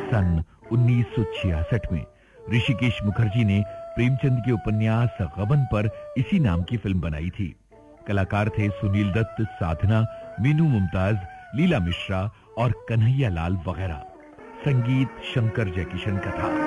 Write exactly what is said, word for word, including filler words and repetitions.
सन उन्नीस सौ छियासठ में ऋषिकेश मुखर्जी ने प्रेमचंद के उपन्यास गबन पर इसी नाम की फिल्म बनाई थी। कलाकार थे सुनील दत्त, साधना, मीनू मुमताज, लीला मिश्रा और कन्हैया लाल वगैरह। संगीत शंकर जयकिशन का था।